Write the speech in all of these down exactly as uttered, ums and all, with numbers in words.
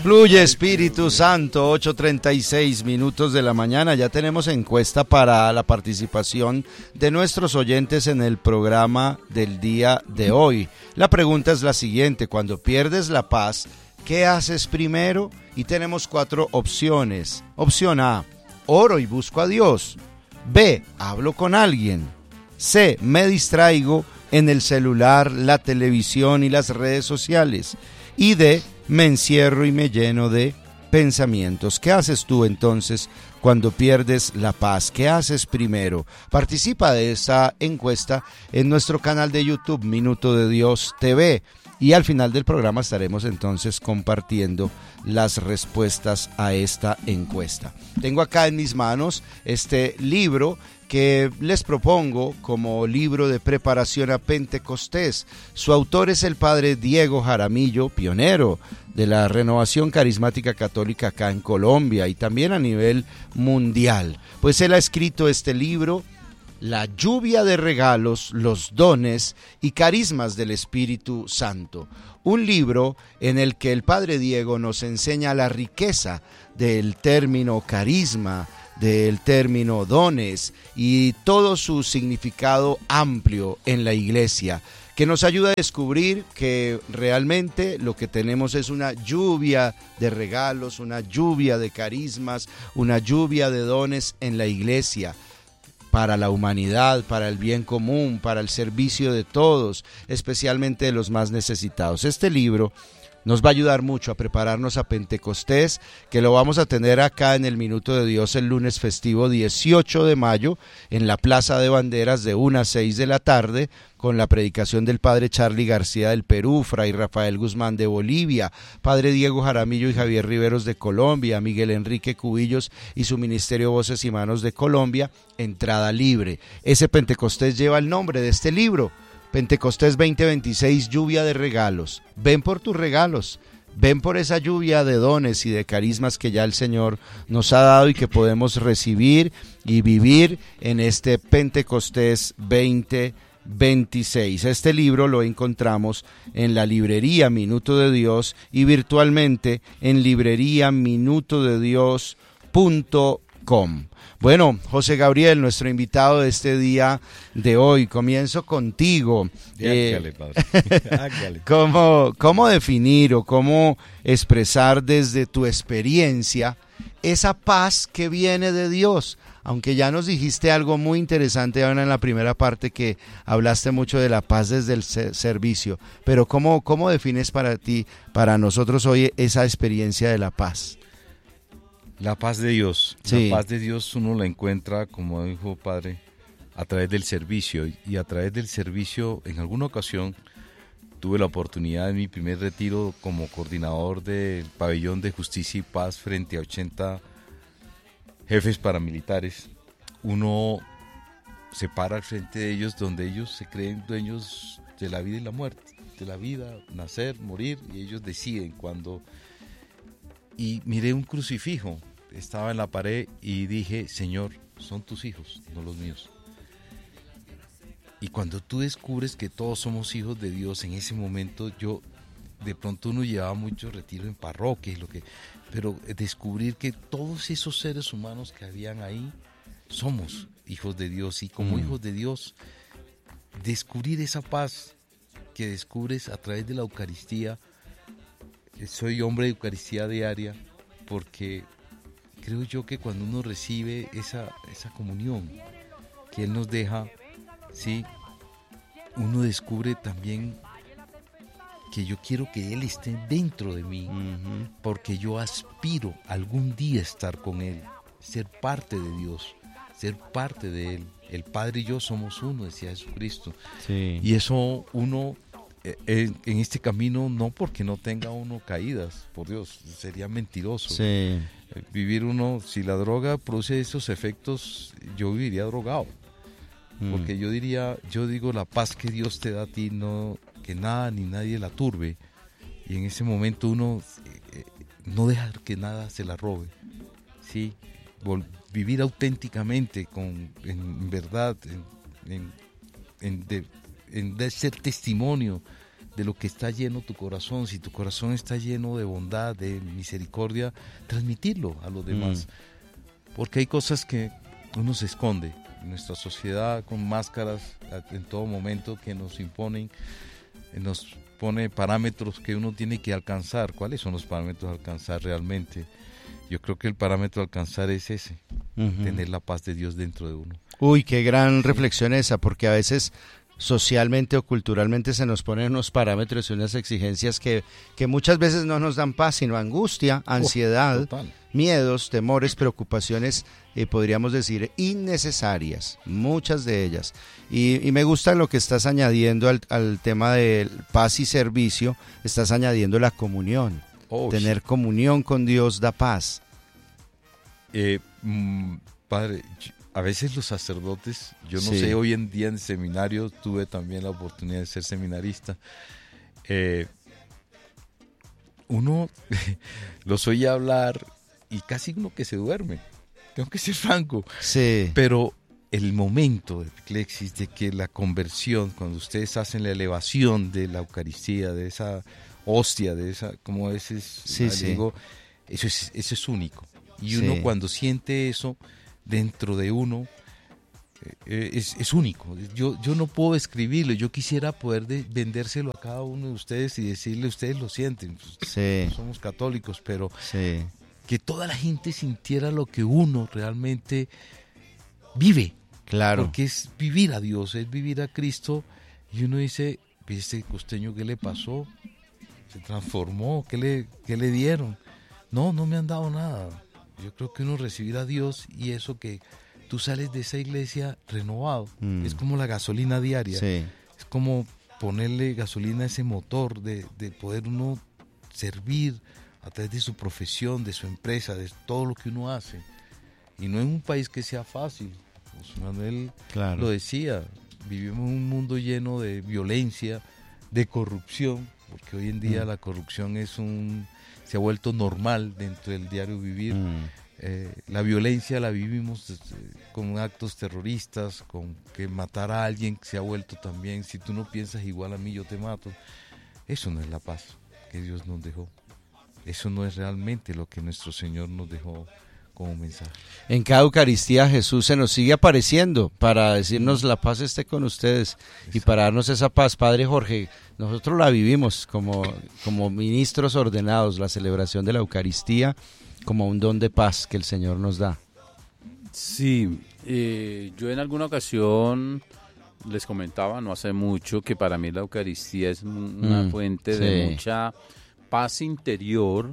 Fluye Espíritu Santo, ocho treinta y seis minutos de la mañana. Ya tenemos encuesta para la participación de nuestros oyentes en el programa del día de hoy. La pregunta es la siguiente: cuando pierdes la paz, ¿qué haces primero? Y tenemos cuatro opciones. Opción A: oro y busco a Dios. B: hablo con alguien. C: me distraigo en el celular, la televisión y las redes sociales. Y D: me encierro y me lleno de pensamientos. ¿Qué haces tú entonces cuando pierdes la paz? ¿Qué haces primero? Participa de esta encuesta en nuestro canal de YouTube, Minuto de Dios T V. Y al final del programa estaremos entonces compartiendo las respuestas a esta encuesta. Tengo acá en mis manos este libro que les propongo como libro de preparación a Pentecostés. Su autor es el padre Diego Jaramillo, pionero de la renovación carismática católica acá en Colombia y también a nivel mundial. Pues él ha escrito este libro, La lluvia de regalos, los dones y carismas del Espíritu Santo. Un libro en el que el padre Diego nos enseña la riqueza del término carisma, del término dones y todo su significado amplio en la iglesia, que nos ayuda a descubrir que realmente lo que tenemos es una lluvia de regalos, una lluvia de carismas, una lluvia de dones en la iglesia, para la humanidad, para el bien común, para el servicio de todos, especialmente de los más necesitados. Este libro nos va a ayudar mucho a prepararnos a Pentecostés, que lo vamos a tener acá en el Minuto de Dios el lunes festivo dieciocho de mayo en la Plaza de Banderas de una a seis de la tarde, con la predicación del padre Charly García del Perú, fray Rafael Guzmán de Bolivia, padre Diego Jaramillo y Javier Riveros de Colombia, Miguel Enrique Cubillos y su ministerio Voces y Manos de Colombia, entrada libre. Ese Pentecostés lleva el nombre de este libro, Pentecostés veinte veintiséis, lluvia de regalos. Ven por tus regalos, ven por esa lluvia de dones y de carismas que ya el Señor nos ha dado y que podemos recibir y vivir en este Pentecostés veinte veintiséis. Este libro lo encontramos en la librería Minuto de Dios y virtualmente en librería minuto de dios punto com. Bueno, José Gabriel, nuestro invitado de este día de hoy, comienzo contigo. Hágale, eh, padre. Hágale. ¿cómo, ¿Cómo definir o cómo expresar desde tu experiencia esa paz que viene de Dios? Aunque ya nos dijiste algo muy interesante ahora en la primera parte, que hablaste mucho de la paz desde el servicio, pero ¿cómo, cómo defines para ti, para nosotros hoy, esa experiencia de la paz? La paz de Dios. Sí. La paz de Dios uno la encuentra, como dijo padre, a través del servicio. Y a través del servicio, en alguna ocasión, tuve la oportunidad en mi primer retiro como coordinador del pabellón de justicia y paz frente a ochenta jefes paramilitares. Uno se para al frente de ellos, donde ellos se creen dueños de la vida y la muerte, de la vida, nacer, morir, y ellos deciden cuándo. Y miré un crucifijo, estaba en la pared y dije, Señor, son tus hijos, no los míos. Y cuando tú descubres que todos somos hijos de Dios, en ese momento yo, de pronto uno llevaba mucho retiro en parroquias, lo que, pero descubrir que todos esos seres humanos que habían ahí, somos hijos de Dios, y como mm. hijos de Dios, descubrir esa paz que descubres a través de la Eucaristía. Soy hombre de Eucaristía diaria porque creo yo que cuando uno recibe esa, esa comunión que Él nos deja, ¿sí? Uno descubre también que yo quiero que Él esté dentro de mí, uh-huh. porque yo aspiro algún día estar con Él, ser parte de Dios, ser parte de Él. El Padre y yo somos uno, decía Jesucristo. Sí. Y eso uno... En, en este camino, no porque no tenga uno caídas, por Dios, sería mentiroso. Sí. Vivir uno, si la droga produce esos efectos, yo viviría drogado. Mm. Porque yo diría, yo digo, la paz que Dios te da a ti, no, que nada ni nadie la turbe. Y en ese momento uno eh, no deja que nada se la robe. ¿Sí? Vol- vivir auténticamente, con, en verdad, en, en, en de, en de ser testimonio de lo que está lleno tu corazón. Si tu corazón está lleno de bondad, de misericordia, transmitirlo a los demás. Mm. Porque hay cosas que uno se esconde en nuestra sociedad con máscaras en todo momento que nos imponen, nos pone parámetros que uno tiene que alcanzar. ¿Cuáles son los parámetros a alcanzar realmente? Yo creo que el parámetro a alcanzar es ese, uh-huh. tener la paz de Dios dentro de uno. Uy, qué gran sí. reflexión esa, porque a veces socialmente o culturalmente se nos ponen unos parámetros y unas exigencias que, que muchas veces no nos dan paz, sino angustia, ansiedad, oh, miedos, temores, preocupaciones, eh, podríamos decir, innecesarias, muchas de ellas. Y, y me gusta lo que estás añadiendo al, al tema de paz y servicio, estás añadiendo la comunión. Oh, Tener sí. comunión con Dios da paz. Eh, mm, padre, a veces los sacerdotes, yo no sí. sé, hoy en día en seminarios tuve también la oportunidad de ser seminarista. Eh, uno los oye hablar y casi uno que se duerme. Tengo que ser franco. Sí. Pero el momento de Eclexis, de que la conversión, cuando ustedes hacen la elevación de la Eucaristía, de esa hostia, de esa, como a veces sí, sí. digo, eso es, eso es único. Y uno sí. cuando siente eso dentro de uno, eh, es, es único. Yo, yo no puedo describirlo, yo quisiera poder de, vendérselo a cada uno de ustedes y decirle, ustedes lo sienten. Sí. No somos católicos, pero sí. que toda la gente sintiera lo que uno realmente vive. Claro. Porque es vivir a Dios, es vivir a Cristo. Y uno dice, ¿este costeño qué le pasó? ¿Se transformó? ¿Qué le, qué le dieron? No, no me han dado nada. Yo creo que uno recibir a Dios y eso que tú sales de esa iglesia renovado. Mm. Es como la gasolina diaria. Sí. Es como ponerle gasolina a ese motor de, de poder uno servir a través de su profesión, de su empresa, de todo lo que uno hace. Y no en un país que sea fácil. José Manuel claro. lo decía, vivimos en un mundo lleno de violencia, de corrupción, porque hoy en día mm. la corrupción es un se ha vuelto normal dentro del diario vivir. Mm. Eh, la violencia la vivimos eh, con actos terroristas, con que matar a alguien se ha vuelto también, si tú no piensas igual a mí, yo te mato. Eso no es la paz que Dios nos dejó. Eso no es realmente lo que nuestro Señor nos dejó como mensaje. En cada Eucaristía Jesús se nos sigue apareciendo para decirnos la paz esté con ustedes. Exacto. Y para darnos esa paz. Padre Jorge, nosotros la vivimos como, como ministros ordenados, la celebración de la Eucaristía como un don de paz que el Señor nos da. Sí, eh, yo en alguna ocasión les comentaba, no hace mucho, que para mí la Eucaristía es una mm, fuente sí. de mucha paz interior,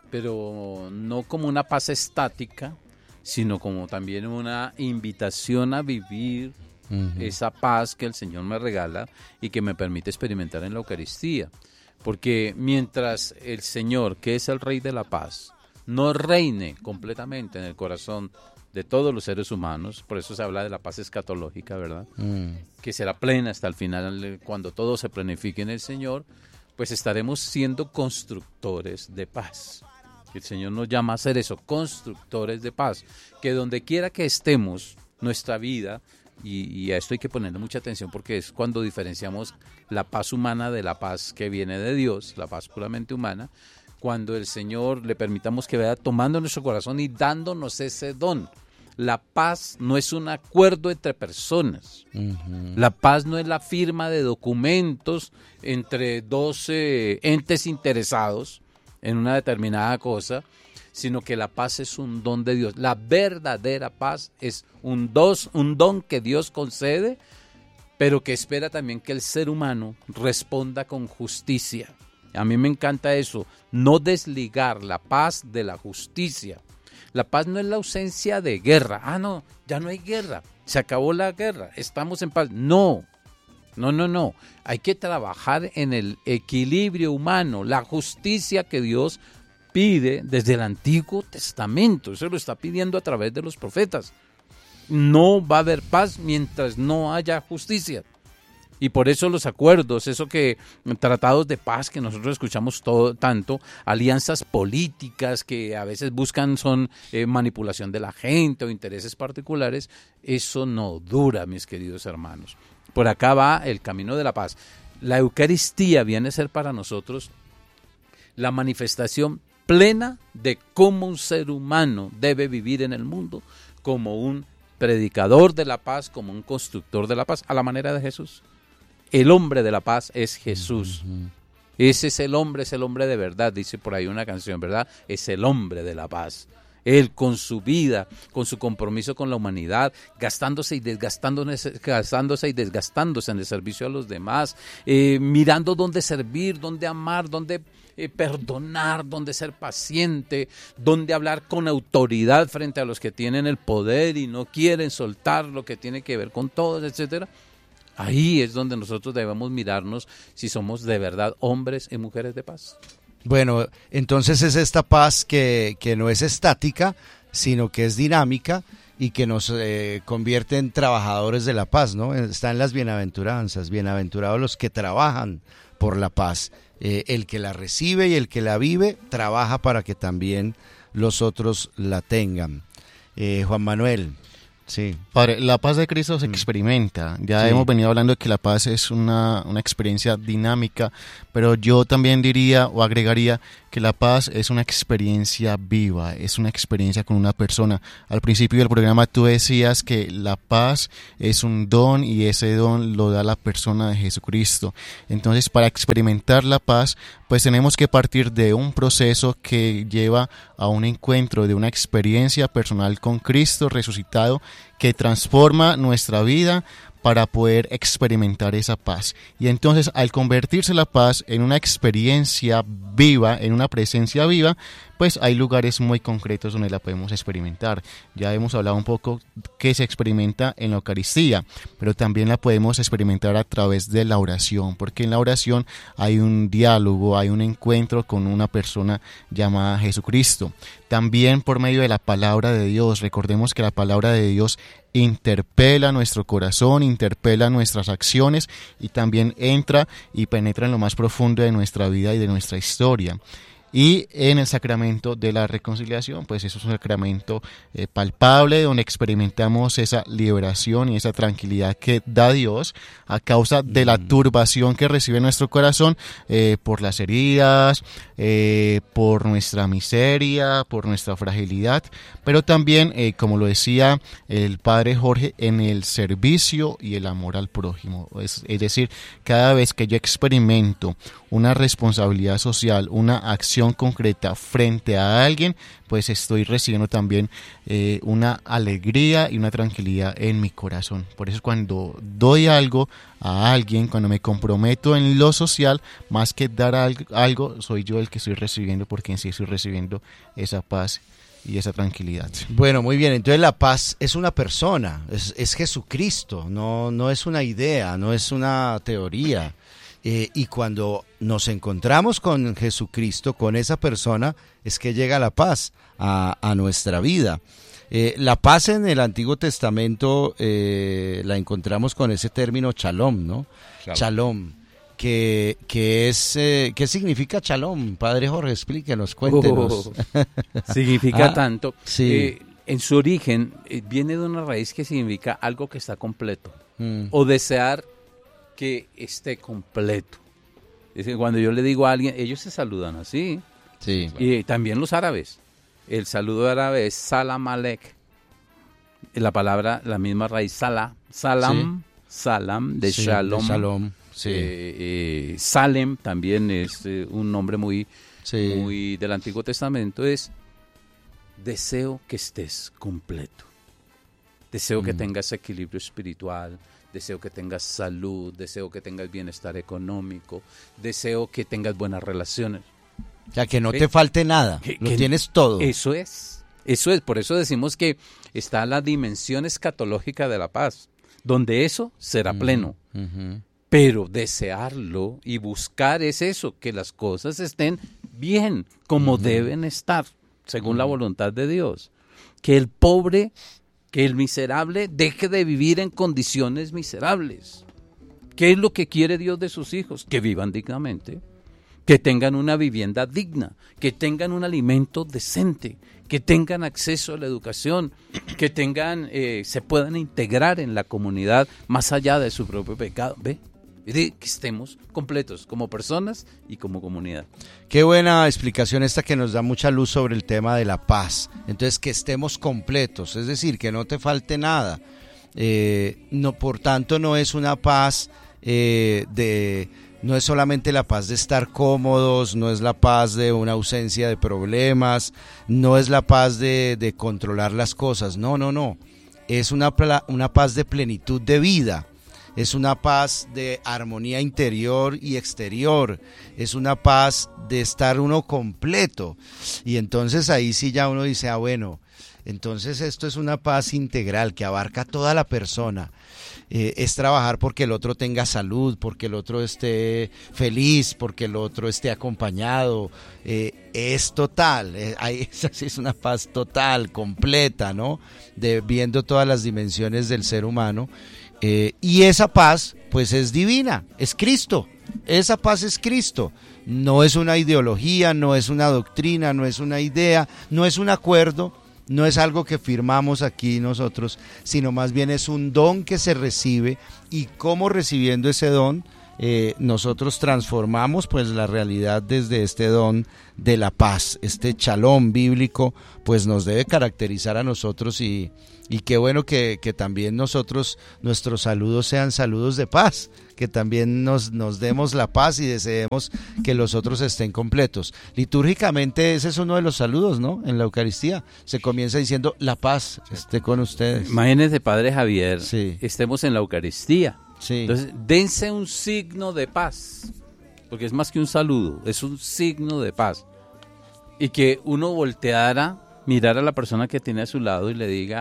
pero no como una paz estática, sino como también una invitación a vivir uh-huh. esa paz que el Señor me regala y que me permite experimentar en la Eucaristía. Porque mientras el Señor, que es el Rey de la Paz, no reine completamente en el corazón de todos los seres humanos, por eso se habla de la paz escatológica, ¿verdad? Mm. Que será plena hasta el final, cuando todo se planifique en el Señor, pues estaremos siendo constructores de paz. El Señor nos llama a hacer eso, constructores de paz, que donde quiera que estemos, nuestra vida, y, y a esto hay que ponerle mucha atención porque es cuando diferenciamos la paz humana de la paz que viene de Dios, la paz puramente humana, cuando el Señor le permitamos que vaya tomando nuestro corazón y dándonos ese don. La paz no es un acuerdo entre personas. Uh-huh. La paz no es la firma de documentos entre dos eh, entes interesados en una determinada cosa, sino que la paz es un don de Dios. La verdadera paz es un, dos, un don que Dios concede, pero que espera también que el ser humano responda con justicia. A mí me encanta eso, no desligar la paz de la justicia. La paz no es la ausencia de guerra. Ah, no, ya no hay guerra. Se acabó la guerra. Estamos en paz. No, no, no, no. Hay que trabajar en el equilibrio humano, la justicia que Dios pide desde el Antiguo Testamento. Eso lo está pidiendo a través de los profetas. No va a haber paz mientras no haya justicia. Y por eso los acuerdos, eso que tratados de paz que nosotros escuchamos todo tanto, alianzas políticas que a veces buscan son eh, manipulación de la gente o intereses particulares, eso no dura, mis queridos hermanos. Por acá va el camino de la paz. La Eucaristía viene a ser para nosotros la manifestación plena de cómo un ser humano debe vivir en el mundo, como un predicador de la paz, como un constructor de la paz, a la manera de Jesús. El hombre de la paz es Jesús. Uh-huh. Ese es el hombre, es el hombre de verdad, dice por ahí una canción, ¿verdad? Es el hombre de la paz. Él con su vida, con su compromiso con la humanidad, gastándose y desgastándose, gastándose y desgastándose en el servicio a los demás, eh, mirando dónde servir, dónde amar, dónde eh, perdonar, dónde ser paciente, dónde hablar con autoridad frente a los que tienen el poder y no quieren soltar lo que tiene que ver con todos, etcétera. Ahí es donde nosotros debemos mirarnos si somos de verdad hombres y mujeres de paz. Bueno, entonces es esta paz que, que no es estática, sino que es dinámica y que nos eh, convierte en trabajadores de la paz, ¿no? Está en las bienaventuranzas, bienaventurados los que trabajan por la paz. Eh, el que la recibe y el que la vive trabaja para que también los otros la tengan. Eh, Juan Manuel. Sí. Padre, la paz de Cristo se experimenta. Ya sí. hemos venido hablando de que la paz es una, una experiencia dinámica, pero yo también diría o agregaría que la paz es una experiencia viva, es una experiencia con una persona. Al principio del programa tú decías que la paz es un don y ese don lo da la persona de Jesucristo. Entonces, para experimentar la paz, pues tenemos que partir de un proceso que lleva a un encuentro, de una experiencia personal con Cristo resucitado que transforma nuestra vida para poder experimentar esa paz. Y entonces, al convertirse la paz en una experiencia viva, en una presencia viva, pues hay lugares muy concretos donde la podemos experimentar. Ya hemos hablado un poco que se experimenta en la Eucaristía, pero también la podemos experimentar a través de la oración, porque en la oración hay un diálogo, hay un encuentro con una persona llamada Jesucristo. También por medio de la palabra de Dios. Recordemos que la palabra de Dios interpela nuestro corazón, interpela nuestras acciones y también entra y penetra en lo más profundo de nuestra vida y de nuestra historia. Y en el sacramento de la reconciliación, pues eso es un sacramento eh, palpable donde experimentamos esa liberación y esa tranquilidad que da Dios a causa de la turbación que recibe nuestro corazón eh, por las heridas, eh, por nuestra miseria, por nuestra fragilidad, pero también, eh, como lo decía el padre Jorge, en el servicio y el amor al prójimo. Es, es decir, cada vez que yo experimento una responsabilidad social, una acción concreta frente a alguien, pues estoy recibiendo también eh, una alegría y una tranquilidad en mi corazón. Por eso cuando doy algo a alguien, cuando me comprometo en lo social, más que dar algo, algo soy yo el que estoy recibiendo, porque en sí estoy recibiendo esa paz y esa tranquilidad. Bueno, muy bien, entonces la paz es una persona, es, es Jesucristo, no, no es una idea, no es una teoría. Eh, y cuando nos encontramos con Jesucristo, con esa persona, es que llega la paz a, a nuestra vida. Eh, la paz en el Antiguo Testamento eh, la encontramos con ese término shalom, ¿no? Claro. Shalom, que, que es, eh, ¿qué significa shalom? Padre Jorge, explíquenos, cuéntenos. Oh, significa ah, tanto. Sí. Eh, en su origen eh, viene de una raíz que significa algo que está completo, mm. o desear que esté completo. Es decir, cuando yo le digo a alguien, ellos se saludan así. Sí. Y también los árabes. El saludo árabe es salam alek. La palabra, la misma raíz, salah, salam, sí. salam, de sí, shalom. De shalom. Sí. Eh, eh, Salem también es eh, un nombre muy, sí. muy del Antiguo Testamento. Es deseo que estés completo. Deseo mm. que tengas equilibrio espiritual. Deseo que tengas salud, deseo que tengas bienestar económico, deseo que tengas buenas relaciones. O sea, que no ¿Eh? te falte nada, que, lo que tienes todo. Eso es, eso es, por eso decimos que está la dimensión escatológica de la paz, donde eso será uh-huh, pleno. Uh-huh. Pero desearlo y buscar es eso, que las cosas estén bien, como uh-huh. deben estar, según uh-huh. la voluntad de Dios. Que el pobre... que el miserable deje de vivir en condiciones miserables. ¿Qué es lo que quiere Dios de sus hijos? Que vivan dignamente, que tengan una vivienda digna, que tengan un alimento decente, que tengan acceso a la educación, que tengan, eh, se puedan integrar en la comunidad más allá de su propio pecado. ¿Ve? y de que estemos completos como personas y como comunidad. Qué buena explicación esta que nos da mucha luz sobre el tema de la paz. Entonces, que estemos completos, es decir, que no te falte nada. Eh, no, por tanto, no es una paz eh, de... No es solamente la paz de estar cómodos, no es la paz de una ausencia de problemas, no es la paz de, de controlar las cosas, no, no, no. Es una, una paz de plenitud de vida, es una paz de armonía interior y exterior, es una paz de estar uno completo. Y entonces ahí sí ya uno dice, ah bueno, entonces esto es una paz integral que abarca a toda la persona. Eh, es trabajar porque el otro tenga salud, porque el otro esté feliz, porque el otro esté acompañado, eh, es total, eh, hay, esa sí es una paz total, completa, ¿no? De, viendo todas las dimensiones del ser humano, eh, y esa paz pues es divina, es Cristo, esa paz es Cristo, no es una ideología, no es una doctrina, no es una idea, no es un acuerdo. No es algo que firmamos aquí nosotros, sino más bien es un don que se recibe, y cómo recibiendo ese don eh, nosotros transformamos pues la realidad desde este don de la paz. Este shalom bíblico pues nos debe caracterizar a nosotros, y, y qué bueno que, que también nosotros, nuestros saludos sean saludos de paz, que también nos, nos demos la paz y deseemos que los otros estén completos. Litúrgicamente ese es uno de los saludos, ¿no? En la Eucaristía se comienza diciendo la paz esté con ustedes. Imagínense, Padre Javier, sí. Estemos en la Eucaristía. Sí. Entonces, dense un signo de paz, porque es más que un saludo, es un signo de paz. Y que uno volteara, mirar a la persona que tiene a su lado y le diga,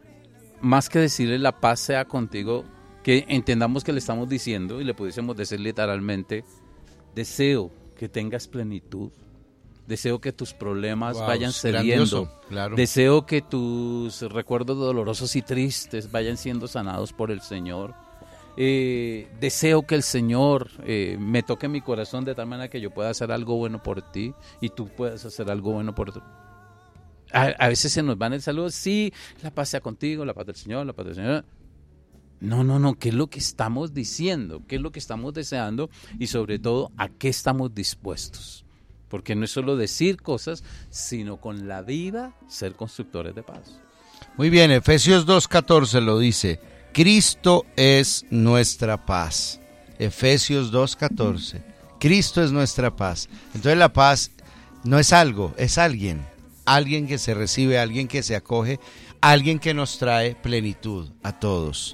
más que decirle la paz sea contigo, que entendamos que le estamos diciendo, y le pudiésemos decir literalmente, deseo que tengas plenitud, deseo que tus problemas wow, vayan cediendo, claro. Deseo que tus recuerdos dolorosos y tristes vayan siendo sanados por el Señor, eh, deseo que el Señor eh, me toque mi corazón de tal manera que yo pueda hacer algo bueno por ti y tú puedas hacer algo bueno por ti. A, a veces se nos van el saludo, sí, la paz sea contigo, la paz del Señor, la paz del Señor. No, no, no, ¿qué es lo que estamos diciendo? ¿Qué es lo que estamos deseando? Y sobre todo, ¿a qué estamos dispuestos? Porque no es solo decir cosas, sino con la vida ser constructores de paz. Muy bien, Efesios dos catorce lo dice, Cristo es nuestra paz. Efesios dos catorce, Cristo es nuestra paz. Entonces la paz no es algo, es alguien. Alguien que se recibe, alguien que se acoge, alguien que nos trae plenitud a todos.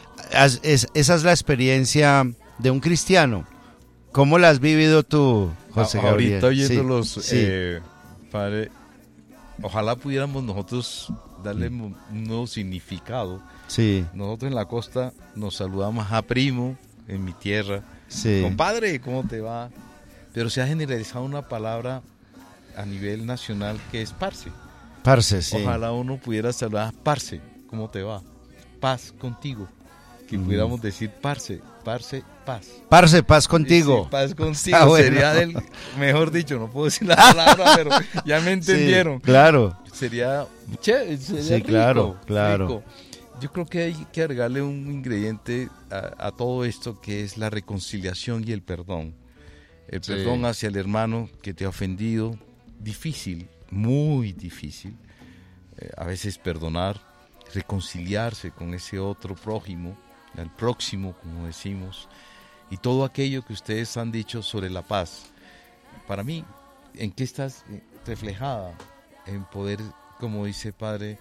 Es, esa es la experiencia de un cristiano. ¿Cómo la has vivido tú, José a, Gabriel? Ahorita oyéndolos, sí, eh, sí. Padre, ojalá pudiéramos nosotros darle un nuevo significado. Sí. Nosotros en la costa nos saludamos a primo, en mi tierra. Sí. Compadre, ¿cómo te va? Pero se ha generalizado una palabra a nivel nacional que es parce. Parce, sí. Ojalá uno pudiera saludar, parce, ¿cómo te va? Paz contigo. Que mm. pudiéramos decir parce, parce, paz. Parce, paz contigo. Sí, paz contigo. Ah, bueno. Sería del, mejor dicho, no puedo decir la palabra, pero ya me entendieron. Sí, claro. Sería, che, sería sí, rico, claro, claro. Rico. Yo creo que hay que agregarle un ingrediente a, a todo esto, que es la reconciliación y el perdón. El sí. perdón hacia el hermano que te ha ofendido. Difícil, muy difícil. Eh, a veces perdonar, reconciliarse con ese otro prójimo, el próximo, como decimos, y todo aquello que ustedes han dicho sobre la paz. Para mí, ¿en qué estás reflejada? En poder, como dice Padre,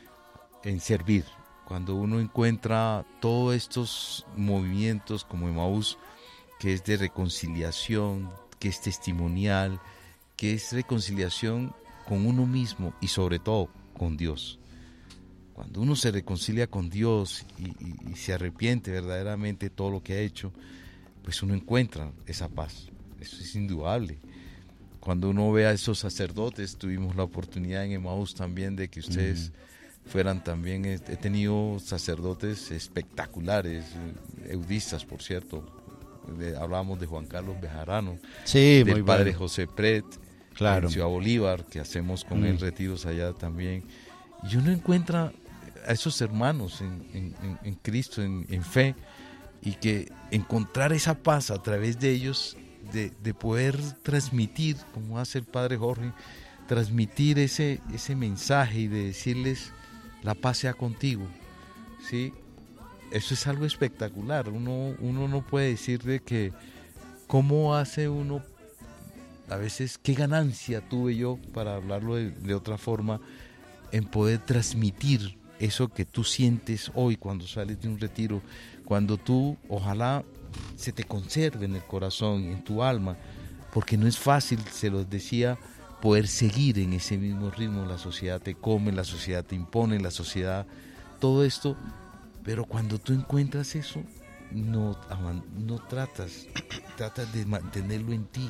en servir. Cuando uno encuentra todos estos movimientos como Emaús, que es de reconciliación, que es testimonial, que es reconciliación con uno mismo y sobre todo con Dios. Cuando uno se reconcilia con Dios y, y, y se arrepiente verdaderamente de todo lo que ha hecho, pues uno encuentra esa paz. Eso es indudable. Cuando uno ve a esos sacerdotes, tuvimos la oportunidad en Emaús también de que ustedes mm. fueran también, he tenido sacerdotes espectaculares, eudistas por cierto, de, hablábamos de Juan Carlos Bejarano, sí, del muy padre bueno. José Pret, claro. en Ciudad Bolívar, que hacemos con mm. él retiros allá también, y uno encuentra a esos hermanos en, en, en Cristo, en, en fe, y que encontrar esa paz a través de ellos, de, de poder transmitir, como hace el Padre Jorge, transmitir ese, ese mensaje y de decirles la paz sea contigo, ¿sí? Eso es algo espectacular. Uno, uno no puede decir de que cómo hace uno, a veces qué ganancia tuve yo, para hablarlo de, de otra forma, en poder transmitir eso que tú sientes hoy cuando sales de un retiro, cuando tú, ojalá se te conserve en el corazón, en tu alma, porque no es fácil, se los decía, poder seguir en ese mismo ritmo. La sociedad te come, la sociedad te impone, la sociedad, todo esto, pero cuando tú encuentras eso, no, no tratas, tratas de mantenerlo en ti,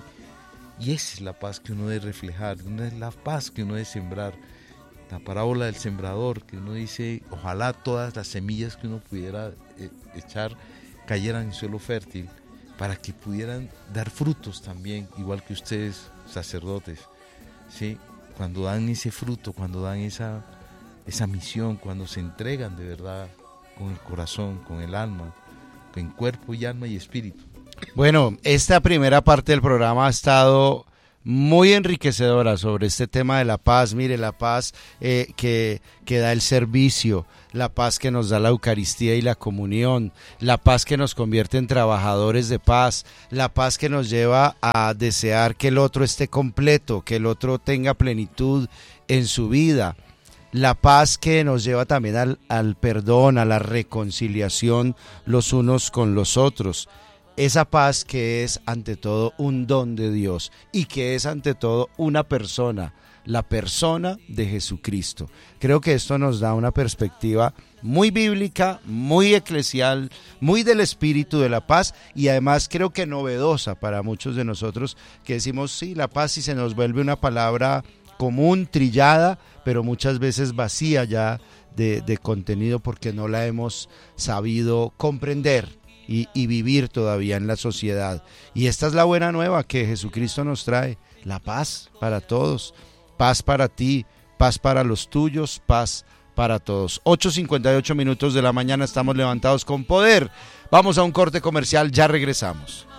y esa es la paz que uno debe reflejar, es la paz que uno debe sembrar. La parábola del sembrador, que uno dice, ojalá todas las semillas que uno pudiera eh, echar cayeran en suelo fértil, para que pudieran dar frutos también, igual que ustedes, sacerdotes, ¿sí? Cuando dan ese fruto, cuando dan esa, esa misión, cuando se entregan de verdad con el corazón, con el alma, con cuerpo y alma y espíritu. Bueno, esta primera parte del programa ha estado muy enriquecedora sobre este tema de la paz. Mire, la paz eh, que, que da el servicio, la paz que nos da la Eucaristía y la comunión, la paz que nos convierte en trabajadores de paz, la paz que nos lleva a desear que el otro esté completo, que el otro tenga plenitud en su vida, la paz que nos lleva también al, al perdón, a la reconciliación los unos con los otros. Esa paz que es ante todo un don de Dios y que es ante todo una persona, la persona de Jesucristo. Creo que esto nos da una perspectiva muy bíblica, muy eclesial, muy del espíritu de la paz, y además creo que novedosa para muchos de nosotros, que decimos sí, la paz, y se nos vuelve una palabra común, trillada, pero muchas veces vacía ya de, de contenido, porque no la hemos sabido comprender Y, y vivir todavía en la sociedad. Y esta es la buena nueva que Jesucristo nos trae: la paz para todos, paz para ti, paz para los tuyos, paz para todos. ocho cincuenta y ocho minutos de la mañana, estamos levantados con poder. Vamos a un corte comercial, ya regresamos.